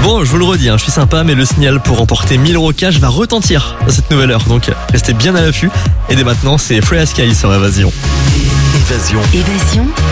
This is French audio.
Bon, je vous le redis, je suis sympa, mais le signal pour remporter 1000 € cash va retentir à cette nouvelle heure. Donc, restez bien à l'affût. Et dès maintenant, c'est Freya Sky sur Évasion. Évasion.